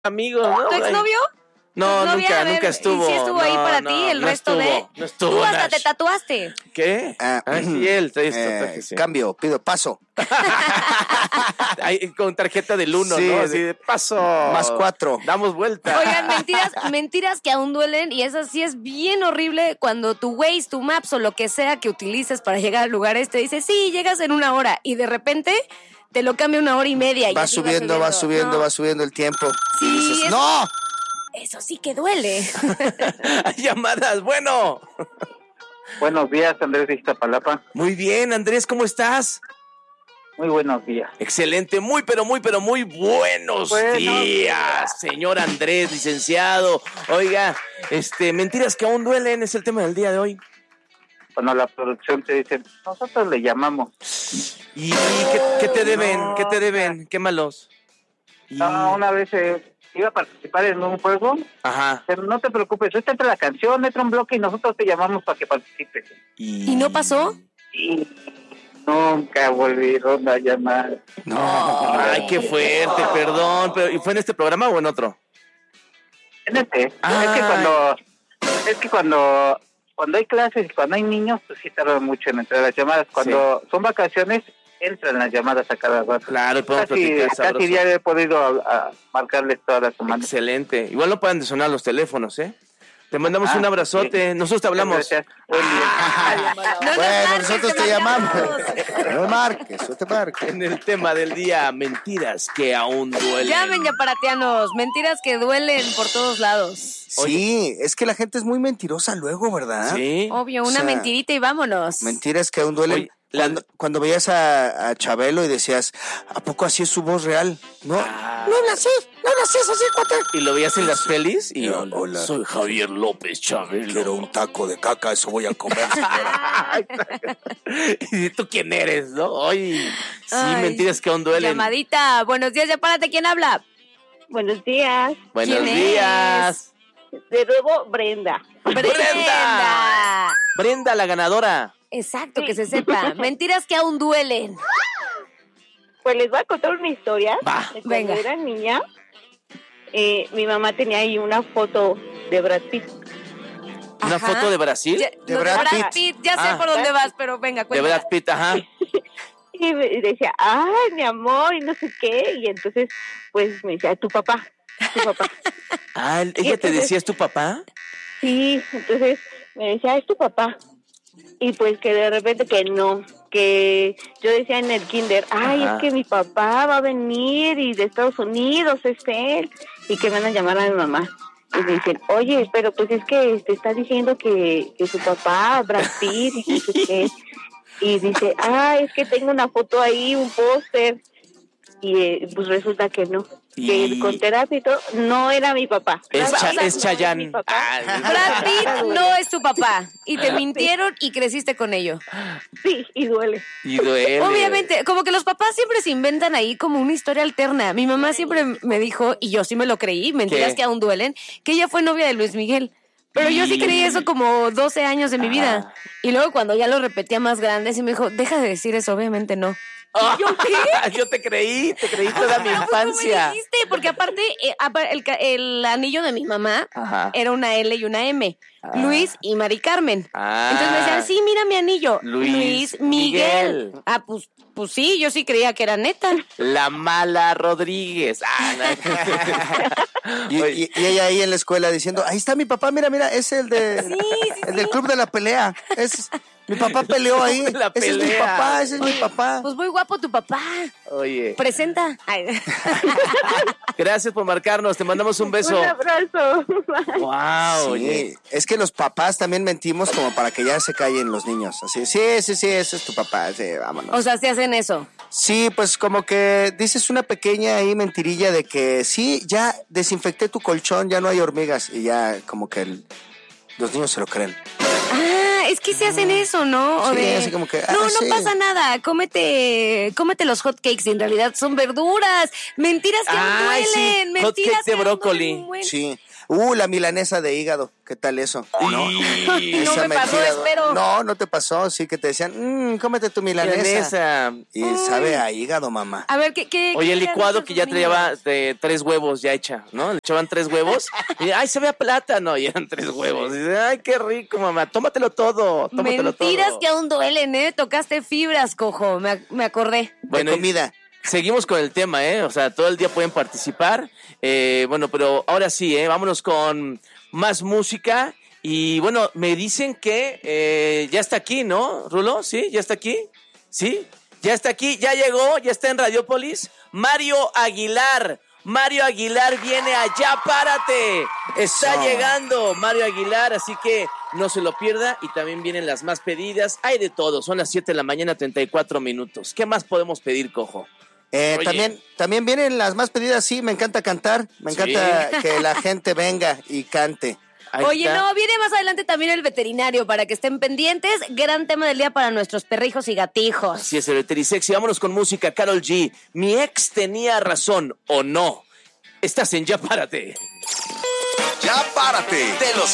amigos, ¿no? ¿Tu exnovio? No, novia, nunca estuvo. ¿Y sí estuvo ahí para ti el resto de...? No estuvo. Tú hasta Nash. te tatuaste. ¿Qué? Sí, él trae tatuajes, sí. Cambio, pido paso. Ahí, con tarjeta del 1, Sí, ¿no? Así de paso. +4. Damos vuelta. Oigan, mentiras que aún duelen, y eso sí es bien horrible cuando tu Waze, tu Maps o lo que sea que utilices para llegar al lugar te dice, sí, llegas en 1 hora, y de repente te lo cambia 1 hora y media. Va subiendo el tiempo. Sí, y dices, ¡no! Eso sí que duele. Hay llamadas, bueno. Buenos días, Andrés de Iztapalapa. Muy bien, Andrés, ¿cómo estás? Muy buenos días. Excelente, muy buenos días, señor Andrés, licenciado. Oiga, mentiras que aún duelen es el tema del día de hoy. Cuando la producción te dice, nosotros le llamamos. ¿Y qué te deben? ¿Qué te deben? ¿Qué malos? No, una vez iba a participar en un juego. Ajá. Pero no te preocupes, ahorita entra la canción, entra un bloque y nosotros te llamamos para que participes. ¿Y no pasó? Y nunca volvieron a llamar. No. Ay, qué fuerte, perdón. Pero, ¿y fue en este programa o en otro? En este. Es que cuando hay clases y cuando hay niños, pues sí tardan mucho en entrar las llamadas. Cuando son vacaciones, entran las llamadas a cada rato. Claro, podemos platicar sabroso. Casi diario he podido marcarles todas las semanas. Excelente. Igual no pueden sonar los teléfonos, ¿eh? Te mandamos un abrazote. Sí. Nosotros te hablamos. Bueno, nosotros te llamamos. No marques, yo te marco. En el tema del día, mentiras que aún duelen. Llamen ya, paratianos. Mentiras que duelen por todos lados. Sí, es que la gente es muy mentirosa luego, ¿verdad? Sí. Obvio, una mentirita y vámonos. Mentiras que aún duelen. Oye, cuando veías a Chabelo y decías, ¿a poco así es su voz real? No, no habla así así, cuate. Y lo veías en las pelis y hola, soy Javier López Chabelo. Quiero un taco de caca, eso voy a comer, señora. ¿Y tú quién eres, no? Oye, sí, mentiras que aún duelen. Llamadita. Buenos días, ya párate. ¿Quién habla? Buenos días. Buenos días. De nuevo, Brenda. Brenda, la ganadora. Exacto, sí. Que se sepa. Mentiras que aún duelen. Pues les voy a contar una historia. Va, de cuando era niña, mi mamá tenía ahí una foto de Brad Pitt. ¿Una foto de Brasil? De Brad Pitt. Ya sé por dónde vas, pero venga, cuéntame. De Brad Pitt, ajá. Y me decía, ay, mi amor, y no sé qué. Y entonces, pues me decía, tu papá. Ah, ¿ella te decía es tu papá? Sí, entonces me decía, es tu papá. Y pues que de repente que no, que yo decía en el kinder, ay, es que mi papá va a venir y de Estados Unidos es él, y que van a llamar a mi mamá. Y me dicen, oye, pero pues es que te está diciendo que su papá, Brad Pitt, y no sé qué. Y dice, es que tengo una foto ahí, un póster. Y pues resulta que no. Que con terapia y todo, no era mi papá. Es Chayanne. Brad Pitt no es tu papá. Y te mintieron y creciste con ello. Sí, y duele. Obviamente, como que los papás siempre se inventan ahí como una historia alterna. Mi mamá siempre me dijo, y yo sí me lo creí, mentiras que aún duelen, que ella fue novia de Luis Miguel. Pero yo sí creí eso como 12 años de mi vida. Y luego cuando ya lo repetía más grande, sí me dijo, deja de decir eso, obviamente no. ¿Yo qué? Yo te creí toda mi infancia. Me dijiste, porque aparte el anillo de mi mamá era una L y una M. Luis y Mari Carmen. Entonces me decían, sí, mira mi anillo. Luis Miguel. Pues sí, yo sí creía que era neta. La mala Rodríguez. Y ella ahí en la escuela diciendo, ahí está mi papá, mira, es el del club de la pelea. Mi papá peleó ahí. Ese es mi papá. Pues muy guapo tu papá. Oye. Presenta. Gracias por marcarnos. Te mandamos un beso. Un abrazo. Wow. Sí, oye. Es que los papás también mentimos como para que ya se callen los niños. Así, sí, ese es tu papá. Sí, vámonos. O sea, ¿sí hacen eso? Sí, pues como que dices una pequeña ahí mentirilla de que sí, ya desinfecté tu colchón, ya no hay hormigas. Y ya como que los niños se lo creen. Es que se hacen eso, ¿no? Sí, así como que... no pasa nada, cómete los hot cakes, en realidad son verduras. Mentiras que aún duelen, sí. mentiras hot cakes de brócoli. Sí. La milanesa de hígado, ¿qué tal eso? No me pasó, espero. No te pasó, sí que te decían, cómete tu milanesa. Y sabe a hígado, mamá. A ver, ¿qué? Oye, el licuado que ya traía 3 huevos ya hecha, ¿no? Le echaban 3 huevos y, ay, se ve a plátano, y eran 3 huevos. Y dice, ay, qué rico, mamá, tómatelo todo. Mentiras que aún duelen, ¿eh? Tocaste fibras, cojo, me acordé. Bueno, comida. Seguimos con el tema, ¿eh? O sea, todo el día pueden participar. Bueno, pero ahora sí, vámonos con más música. Y bueno, me dicen que ya está aquí, ¿no, Rulo? ¿Sí? ¿Ya está aquí? ¿Sí? Ya está aquí, ya llegó, ya está en Radiopolis. Mario Aguilar. Mario Aguilar viene allá, párate. Está llegando Mario Aguilar, así que no se lo pierda. Y también vienen las más pedidas. Hay de todo, son las 7 de la mañana, 34 minutos. ¿Qué más podemos pedir, cojo? También vienen las más pedidas, sí, me encanta cantar, me encanta que la gente venga y cante. Oye, viene más adelante también el veterinario para que estén pendientes. Gran tema del día para nuestros perrijos y gatijos. Así es, el veterisexy. Vámonos con música. Karol G. Mi ex tenía razón o no. Estás en Ya Párate. Ya Párate. De los